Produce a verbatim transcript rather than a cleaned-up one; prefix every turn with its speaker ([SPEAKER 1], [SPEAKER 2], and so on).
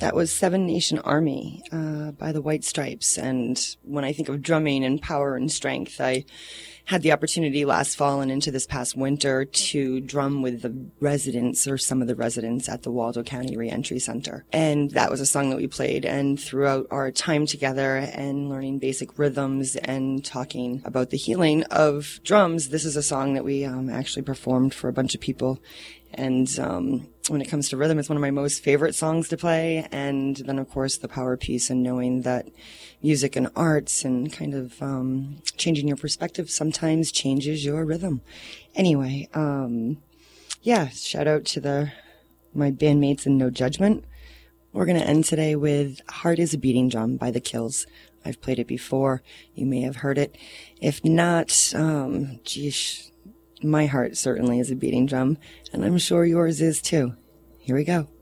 [SPEAKER 1] That was Seven Nation Army uh, by the White Stripes. And when I think of drumming and power and strength, I had the opportunity last fall and into this past winter to drum with the residents or some of the residents at the Waldo County Reentry Center. And that was a song that we played. And throughout our time together and learning basic rhythms and talking about the healing of drums, this is a song that we um, actually performed for a bunch of people. And um, when it comes to rhythm, it's one of my most favorite songs to play. And then, of course, the power piece and knowing that music and arts and kind of um, changing your perspective sometimes changes your rhythm. Anyway, um, yeah, shout out to the my bandmates in No Judgment. We're going to end today with Heart is a Beating Drum by The Kills. I've played it before. You may have heard it. If not, um, geesh. My heart certainly is a beating drum, and I'm sure yours is too. Here we go.